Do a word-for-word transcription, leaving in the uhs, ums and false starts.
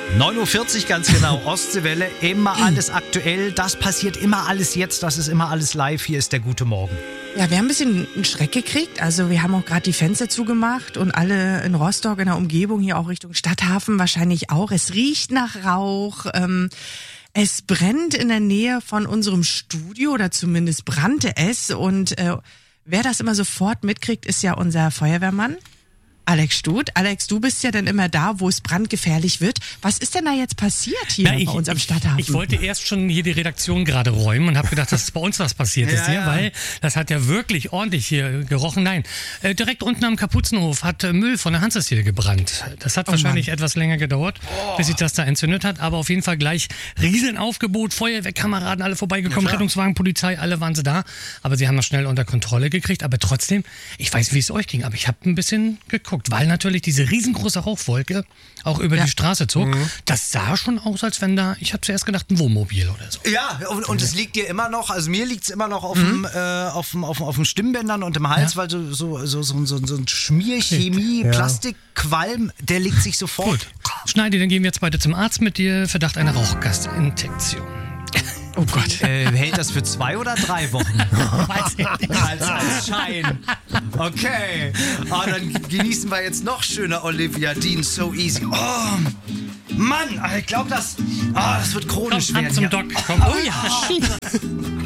neun Uhr vierzig ganz genau, Ostseewelle, immer alles aktuell, das passiert immer alles jetzt, das ist immer alles live, hier ist der gute Morgen. Ja, wir haben ein bisschen einen Schreck gekriegt, also wir haben auch gerade die Fenster zugemacht und alle in Rostock in der Umgebung, hier auch Richtung Stadthafen wahrscheinlich auch. Es riecht nach Rauch, ähm, es brennt in der Nähe von unserem Studio oder zumindest brannte es und äh, wer das immer sofort mitkriegt, ist ja unser Feuerwehrmann. Alex Stut. Alex, du bist ja dann immer da, wo es brandgefährlich wird. Was ist denn da jetzt passiert hier Na, ich, bei uns am Stadthafen? Ich wollte erst schon hier die Redaktion gerade räumen und habe gedacht, dass bei uns was passiert ist Ja, hier, ja. weil das hat ja wirklich ordentlich hier gerochen. Nein, äh, direkt unten am Kapuzenhof hat äh, Müll von der Hanses hier gebrannt. Das hat Oh wahrscheinlich Mann. etwas länger gedauert, bis sich das da entzündet hat, aber auf jeden Fall gleich Riesenaufgebot, Feuerwehrkameraden, alle vorbeigekommen, Ja, klar. Rettungswagen, Polizei, alle waren sie da, aber sie haben das schnell unter Kontrolle gekriegt, aber trotzdem, ich weiß, wie es euch ging, aber ich habe ein bisschen geguckt, weil natürlich diese riesengroße Rauchwolke auch über Ja. die Straße zog. Das sah schon aus, als wenn da, ich habe zuerst gedacht, ein Wohnmobil oder so. Ja, und, und es liegt dir immer noch, also mir liegt es immer noch auf dem, äh, auf dem, auf dem, auf dem Stimmbändern und im Hals, Ja. weil so, so, so, so, so, so ein Schmierchemie, Plastikqualm, der legt sich sofort. Gut. Schneidi, dann gehen wir jetzt beide zum Arzt mit dir. Verdacht einer Rauchgasinfektion. Oh Gott. Äh, hält das für zwei oder drei Wochen? Weiß ich nicht. als, als Schein. Okay. Ah, dann genießen wir jetzt noch schöner Olivia Dean, So Easy. Oh, Mann, ich glaube, das, ah, das wird chronisch Komm, werden. Hand zum hier. Doc. Komm. Oh ja.